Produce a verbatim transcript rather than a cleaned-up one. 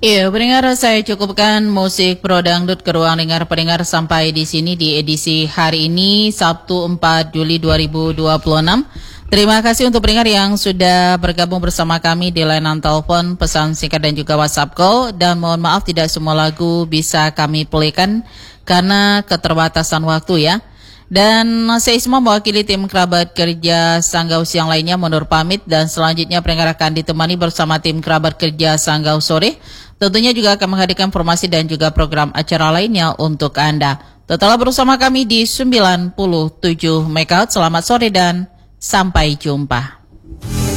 Iya, pendengar, saya cukupkan musik Pro Dangdut ke ruang dengar pendengar sampai di sini di edisi hari ini Sabtu empat Juli dua ribu dua puluh enam. Terima kasih untuk pendengar yang sudah bergabung bersama kami di layanan telepon, pesan singkat dan juga WhatsApp call. Dan mohon maaf tidak semua lagu bisa kami playkan karena keterbatasan waktu ya. Dan saya semua mewakili tim kerabat kerja Sanggau Siang lainnya mundur pamit, dan selanjutnya pendengar akan ditemani bersama tim kerabat kerja Sanggau Sore. Tentunya juga akan menghadirkan informasi dan juga program acara lainnya untuk Anda. Tetaplah bersama kami di sembilan puluh tujuh megahertz. Selamat sore dan sampai jumpa.